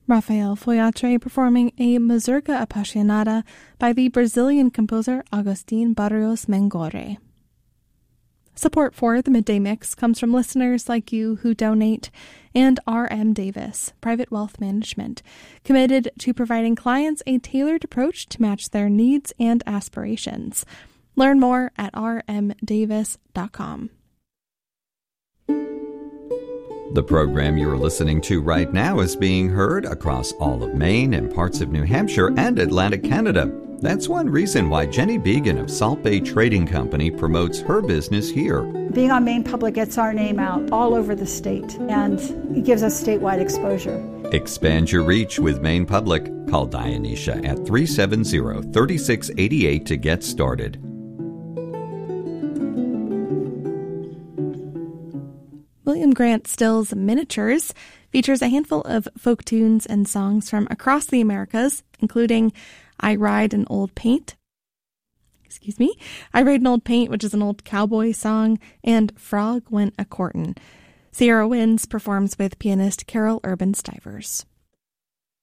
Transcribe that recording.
Rafael Foyatre performing a Mazurka Appassionata by the Brazilian composer Agustin Barrios Mengore. Support for the Midday Mix comes from listeners like you who donate, and R.M. Davis, Private Wealth Management, committed to providing clients a tailored approach to match their needs and aspirations. Learn more at rmdavis.com. The program you're listening to right now is being heard across all of Maine and parts of New Hampshire and Atlantic Canada. That's one reason why Jenny Began of Salt Bay Trading Company promotes her business here. Being on Maine Public gets our name out all over the state, and it gives us statewide exposure. Expand your reach with Maine Public. Call Dionysia at 370-3688 to get started. William Grant Still's Miniatures features a handful of folk tunes and songs from across the Americas, including I Ride an Old Paint, which is an old cowboy song, and Frog Went A-Courtin'. Sierra Winds performs with pianist Carol Urban Stivers.